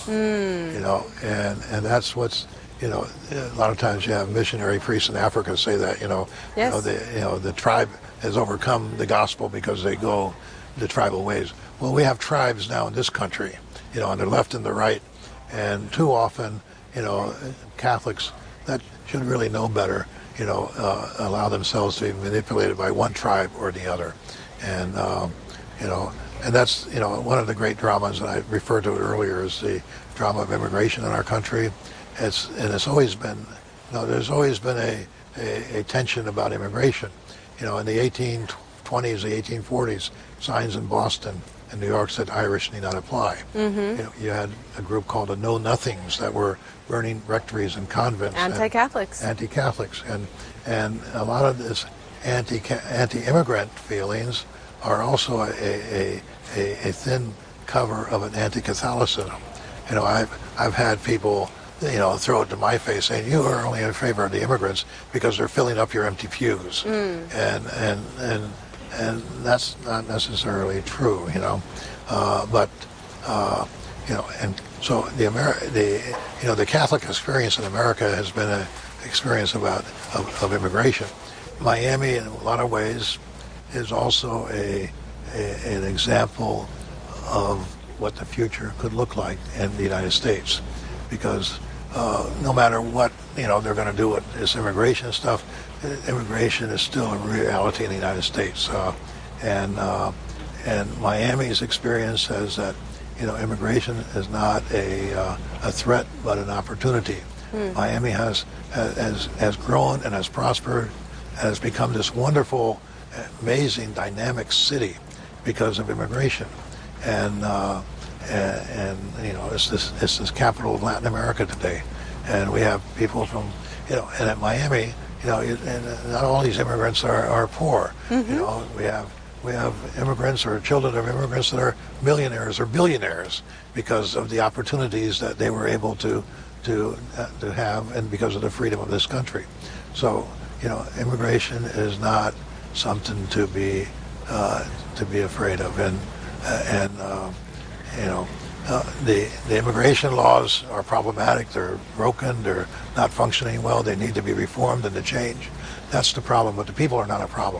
You know, and that's what's, you know, a lot of times you have missionary priests in Africa say that, Yes. the tribe has overcome the gospel because they go the tribal ways. Well, we have tribes now in this country, on the left and the right, and too often, Catholics that should really know better, allow themselves to be manipulated by one tribe or the other, and and that's one of the great dramas, and I referred to it earlier, is the drama of immigration in our country. It's always been, there's always been a tension about immigration. In the 1820s, the 1840s, signs in Boston and New York said Irish need not apply. You had a group called the Know Nothings that were burning rectories and convents. Anti-Catholics. Anti-Catholics. And a lot of this anti-immigrant feelings are also a thin cover of an anti-Catholicism. I've had people, throw it to my face saying, you are only in favor of the immigrants because they're filling up your empty pews. And that's not necessarily true, but and so the Catholic experience in America has been an experience of immigration. Miami, in a lot of ways, is also an example of what the future could look like in the United States, because no matter what they're going to do with this immigration stuff, immigration is still a reality in the United States, and Miami's experience says that immigration is not a threat but an opportunity. Miami has grown and has prospered, has become this wonderful, amazing, dynamic city because of immigration, and it's this capital of Latin America today, and we have people from and at Miami, and not all these immigrants are poor. We have immigrants or children of immigrants that are millionaires or billionaires because of the opportunities that they were able to have, and because of the freedom of this country. So immigration is not something to be afraid of, and the immigration laws are problematic. They're broken. They're not functioning well. They need to be reformed and to change. That's the problem, but the people are not a problem.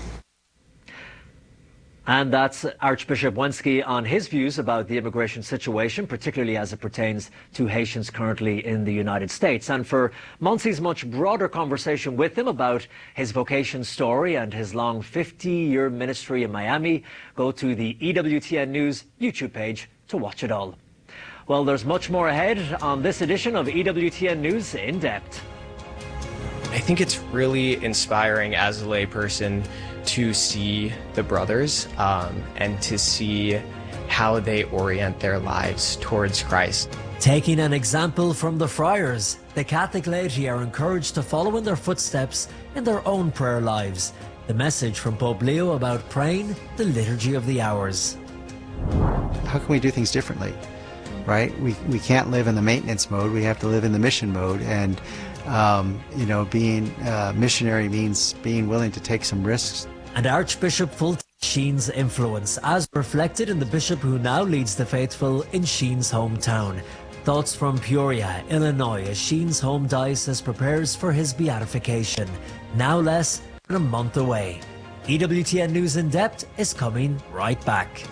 And that's Archbishop Wenski on his views about the immigration situation, particularly as it pertains to Haitians currently in the United States. And for Monsi's much broader conversation with him about his vocation story and his long 50-year ministry in Miami, go to the EWTN News YouTube page to watch it all. Well, there's much more ahead on this edition of EWTN News In Depth. I think it's really inspiring as a layperson to see the brothers and to see how they orient their lives towards Christ. Taking an example from the friars, the Catholic laity are encouraged to follow in their footsteps in their own prayer lives. The message from Pope Leo about praying the Liturgy of the Hours. How can we do things differently, right? We can't live in the maintenance mode. We have to live in the mission mode, and being missionary means being willing to take some risks. And Archbishop Fulton Sheen's influence, as reflected in the bishop who now leads the faithful in Sheen's hometown. Thoughts from Peoria, Illinois, as Sheen's home diocese prepares for his beatification, now less than a month away. EWTN News In Depth is coming right back.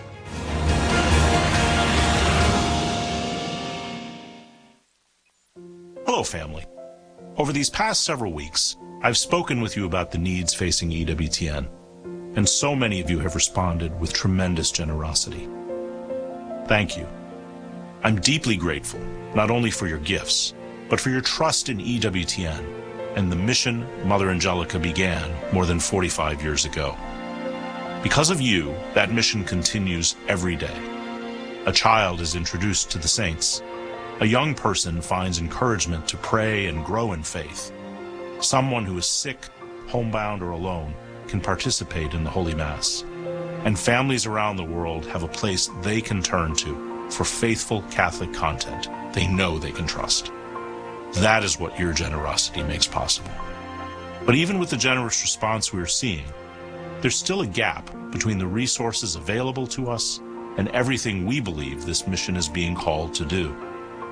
Hello, family. Over these past several weeks, I've spoken with you about the needs facing EWTN, and so many of you have responded with tremendous generosity. Thank you. I'm deeply grateful, not only for your gifts, but for your trust in EWTN and the mission Mother Angelica began more than 45 years ago. Because of you, that mission continues every day. A child is introduced to the saints. A young person finds encouragement to pray and grow in faith. Someone who is sick, homebound, or alone can participate in the Holy Mass. And families around the world have a place they can turn to for faithful Catholic content they know they can trust. That is what your generosity makes possible. But even with the generous response we're seeing, there's still a gap between the resources available to us and everything we believe this mission is being called to do.